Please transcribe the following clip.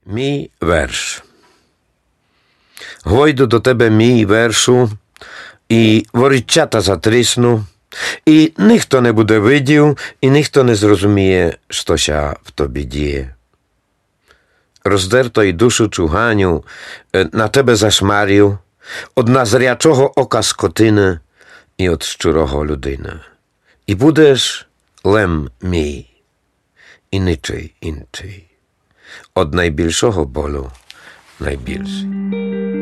Мій верш. Гойду до тебе мій вершу, і воріччата затрісну, і ніхто не буде видів, і ніхто не зрозуміє, що в тобі діє. Роздерто й душу чуганю на тебе зашмарів, од назрячого ока скотини і од щурого людини. І будеш лем мій, і нічий інший. Од найбільшого болю найбільший.